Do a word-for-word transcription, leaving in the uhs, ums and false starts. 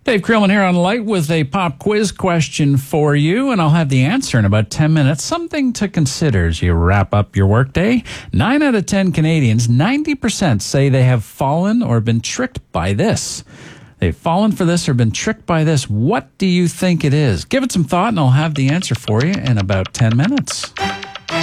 Dave Creelman here on Light with a pop quiz question for you, and I'll have the answer in about ten minutes. Something to consider as you wrap up your workday. Nine out of ten Canadians, ninety percent, say they have fallen or been tricked by this. They've fallen for this or been tricked by this. What do you think it is? Give it some thought, and I'll have the answer for you in about ten minutes.